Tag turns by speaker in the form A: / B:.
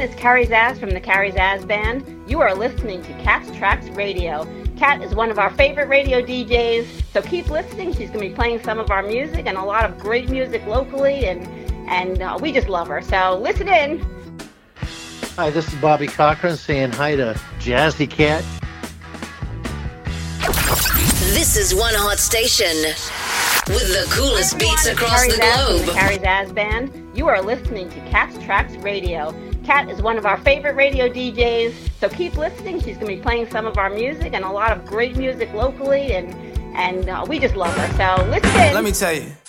A: It's Carrie Zaz from the Carrie Zaz Band. You are listening to Cat's Tracks Radio. Kat is one of our favorite radio DJs, so keep listening. She's going to be playing some of our music and a lot of great music locally, and we just love her. So listen in.
B: Hi, this is Bobby Cochran saying hi to Jazzy Cat.
C: This is one hot station with the coolest beats across the globe.
A: From the Carrie Zaz Band. You are listening to Cat's Tracks Radio. Kat is one of our favorite radio DJs, so keep listening. She's going to be playing some of our music and a lot of great music locally, and we just love her. So listen in.
D: Let me tell you.